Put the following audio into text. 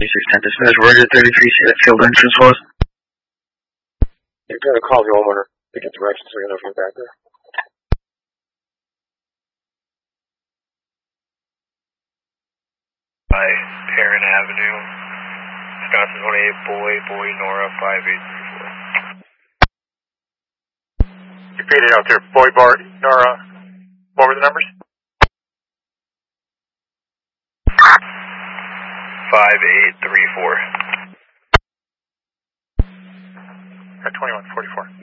2610 dispatch, Roger 33, see that field entrance was? You're going to call the homeowner to get directions so you know if you're back there. By Perrin Avenue, Wisconsin 28, Boy, Nora 5834. Repeat it out there, Boy, Nora. What were the numbers? 5834. At 2144.